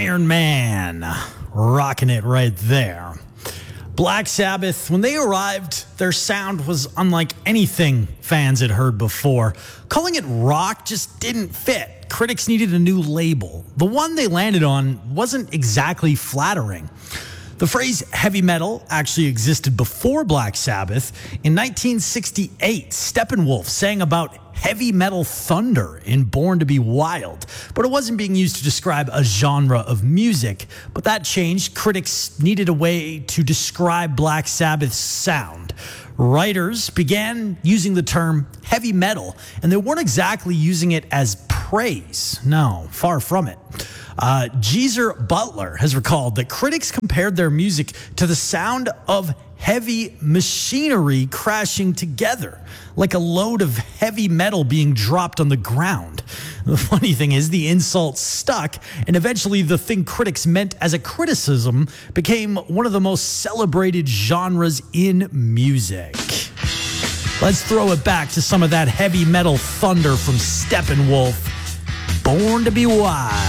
Iron Man, rocking it right there. Black Sabbath, when they arrived, their sound was unlike anything fans had heard before. Calling it rock just didn't fit. Critics needed a new label. The one they landed on wasn't exactly flattering. The phrase heavy metal actually existed before Black Sabbath. In 1968, Steppenwolf sang about heavy metal thunder in Born to Be Wild, but it wasn't being used to describe a genre of music. But that changed. Critics needed a way to describe Black Sabbath's sound. Writers began using the term heavy metal, and they weren't exactly using it as praise. No, far from it. Geezer Butler has recalled that critics compared their music to the sound of heavy machinery crashing together, like a load of heavy metal being dropped on the ground. The funny thing is, the insult stuck, and eventually the thing critics meant as a criticism became one of the most celebrated genres in music. Let's throw it back to some of that heavy metal thunder from Steppenwolf. Born to Be Wild.